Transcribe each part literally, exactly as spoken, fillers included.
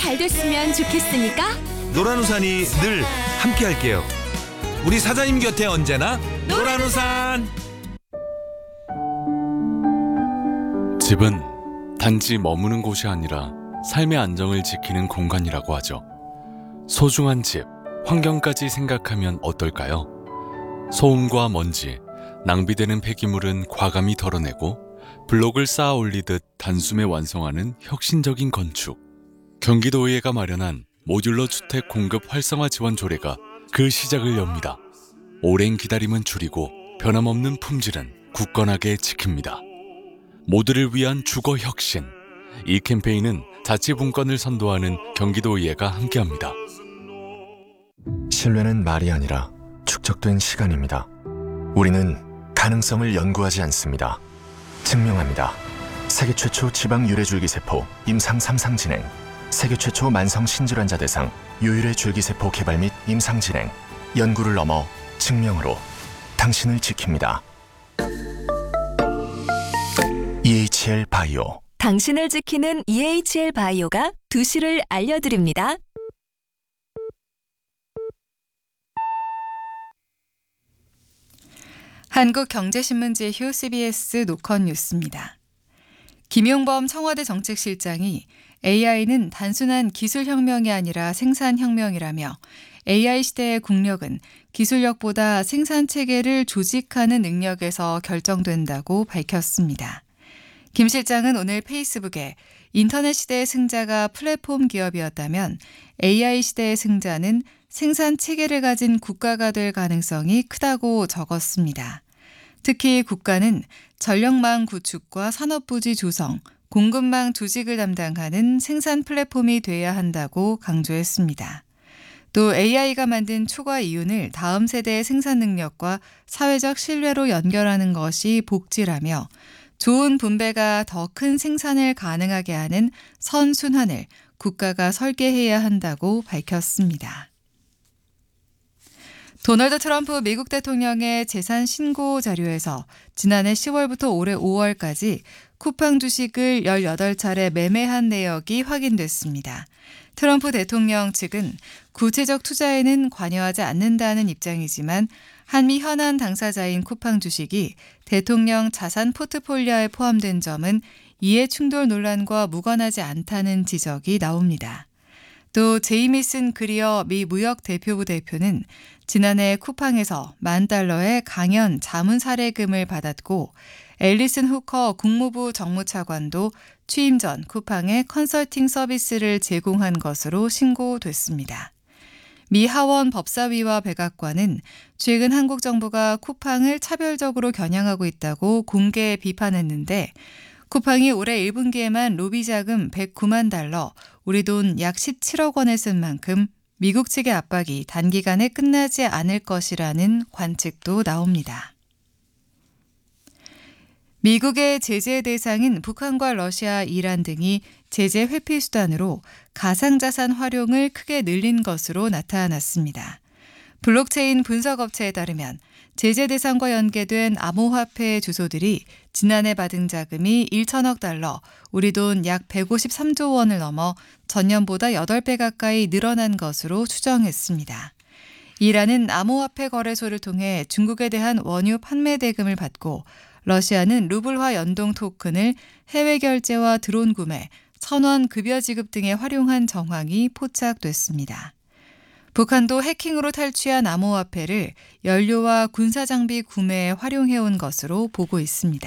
잘 됐으면 좋겠으니까 노란우산이 늘 함께할게요. 우리 사장님 곁에 언제나 노란우산. 집은 단지 머무는 곳이 아니라 삶의 안정을 지키는 공간이라고 하죠. 소중한 집, 환경까지 생각하면 어떨까요? 소음과 먼지, 낭비되는 폐기물은 과감히 덜어내고 블록을 쌓아 올리듯 단숨에 완성하는 혁신적인 건축. 경기도의회가 마련한 모듈러 주택 공급 활성화 지원 조례가 그 시작을 엽니다. 오랜 기다림은 줄이고 변함없는 품질은 굳건하게 지킵니다. 모두를 위한 주거 혁신. 이 캠페인은 자치분권을 선도하는 경기도의회가 함께합니다. 신뢰는 말이 아니라 축적된 시간입니다. 우리는 가능성을 연구하지 않습니다. 증명합니다. 세계 최초 지방 유래줄기세포 임상 삼 상 진행, 세계 최초 만성 신질환자 대상 유일의 줄기세포 개발 및 임상 진행, 연구를 넘어 증명으로 당신을 지킵니다. 이에이치엘 바이오. 당신을 지키는 이에이치엘 바이오가 두 시를 알려드립니다. 한국경제신문 제휴 씨비에스 노컷 뉴스입니다. 김용범 청와대 정책실장이 에이아이는 단순한 기술혁명이 아니라 생산혁명이라며 에이아이 시대의 국력은 기술력보다 생산체계를 조직하는 능력에서 결정된다고 밝혔습니다. 김 실장은 오늘 페이스북에 인터넷 시대의 승자가 플랫폼 기업이었다면 에이아이 시대의 승자는 생산체계를 가진 국가가 될 가능성이 크다고 적었습니다. 특히 국가는 전력망 구축과 산업부지 조성, 공급망 조직을 담당하는 생산 플랫폼이 돼야 한다고 강조했습니다. 또 에이아이가 만든 초과 이윤을 다음 세대의 생산 능력과 사회적 신뢰로 연결하는 것이 복지라며 좋은 분배가 더 큰 생산을 가능하게 하는 선순환을 국가가 설계해야 한다고 밝혔습니다. 도널드 트럼프 미국 대통령의 재산 신고 자료에서 지난해 시월부터 올해 오월까지 쿠팡 주식을 열여덟 차례 매매한 내역이 확인됐습니다. 트럼프 대통령 측은 구체적 투자에는 관여하지 않는다는 입장이지만 한미 현안 당사자인 쿠팡 주식이 대통령 자산 포트폴리오에 포함된 점은 이해충돌 논란과 무관하지 않다는 지적이 나옵니다. 또 제이미슨 그리어 미 무역 대표부 대표는 지난해 쿠팡에서 만 달러의 강연 자문 사례금을 받았고 앨리슨 후커 국무부 정무차관도 취임 전 쿠팡에 컨설팅 서비스를 제공한 것으로 신고됐습니다. 미 하원 법사위와 백악관은 최근 한국 정부가 쿠팡을 차별적으로 겨냥하고 있다고 공개 비판했는데 쿠팡이 올해 일 분기에만 로비 자금 백구만 달러, 우리 돈 약 십칠억 원을 쓴 만큼 미국 측의 압박이 단기간에 끝나지 않을 것이라는 관측도 나옵니다. 미국의 제재 대상인 북한과 러시아, 이란 등이 제재 회피 수단으로 가상자산 활용을 크게 늘린 것으로 나타났습니다. 블록체인 분석업체에 따르면 제재 대상과 연계된 암호화폐 주소들이 지난해 받은 자금이 천억 달러, 우리 돈 약 백오십삼조 원을 넘어 전년보다 여덟 배 가까이 늘어난 것으로 추정했습니다. 이란은 암호화폐 거래소를 통해 중국에 대한 원유 판매 대금을 받고 러시아는 루블화 연동 토큰을 해외 결제와 드론 구매, 선원 급여 지급 등에 활용한 정황이 포착됐습니다. 북한도 해킹으로 탈취한 암호화폐를 연료와 군사장비 구매에 활용해온 것으로 보고 있습니다.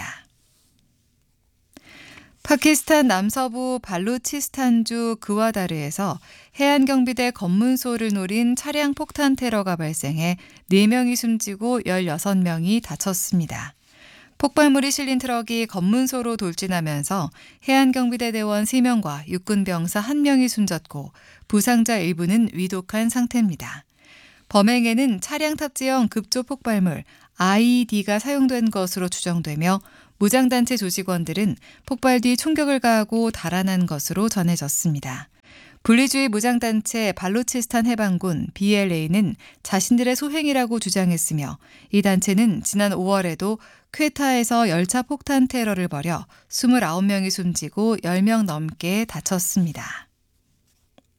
파키스탄 남서부 발루치스탄주 그와다르에서 해안경비대 검문소를 노린 차량 폭탄 테러가 발생해 네 명이 숨지고 열여섯 명이 다쳤습니다. 폭발물이 실린 트럭이 검문소로 돌진하면서 해안경비대 대원 세 명과 육군병사 한 명이 숨졌고 부상자 일부는 위독한 상태입니다. 범행에는 차량 탑재형 급조 폭발물 아이이디가 사용된 것으로 추정되며 무장단체 조직원들은 폭발 뒤 총격을 가하고 달아난 것으로 전해졌습니다. 분리주의 무장단체 발루치스탄 해방군 비엘에이는 자신들의 소행이라고 주장했으며 이 단체는 지난 오월에도 퀘타에서 열차 폭탄 테러를 벌여 이십구 명이 숨지고 십 명 넘게 다쳤습니다.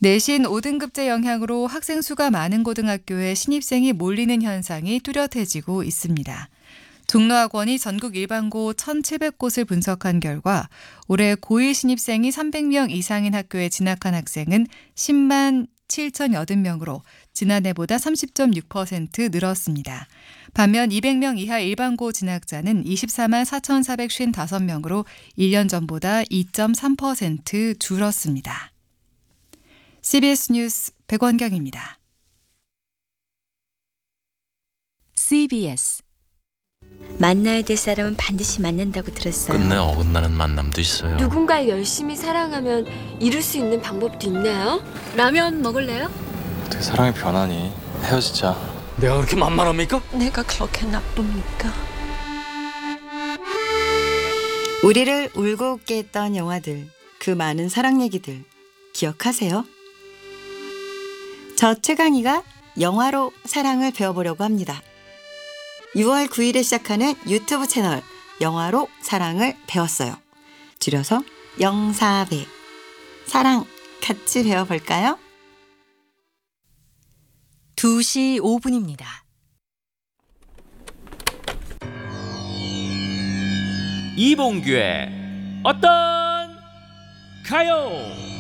내신 오 등급제 영향으로 학생 수가 많은 고등학교에 신입생이 몰리는 현상이 뚜렷해지고 있습니다. 종로학원이 전국 일반고 천칠백 곳을 분석한 결과 올해 고일 신입생이 삼백 명 이상인 학교에 진학한 학생은 십만 칠천팔십 명으로 지난해보다 삼십 점 육 퍼센트 늘었습니다. 반면 이백 명 이하 일반고 진학자는 이십사만 사천사백오십오 명으로 일 년 전보다 이 점 삼 퍼센트 줄었습니다. 씨비에스 뉴스 백원경입니다. 씨비에스 만나야 될 사람은 반드시 만난다고 들었어요. 끝내 어긋나는 만남도 있어요. 누군가를 열심히 사랑하면 이룰 수 있는 방법도 있나요? 라면 먹을래요? 어떻게 사랑이 변하니? 헤어지자. 내가 그렇게 만만합니까? 내가 그렇게 나쁩니까? 우리를 울고 웃게 했던 영화들, 그 많은 사랑 얘기들 기억하세요? 저 최강희가 영화로 사랑을 배워보려고 합니다. 유월 구일에 시작하는 유튜브 채널 영화로 사랑을 배웠어요. 줄여서 영사배. 사랑 같이 배워볼까요? 두 시 오 분입니다. 이봉규의 어떤 가요?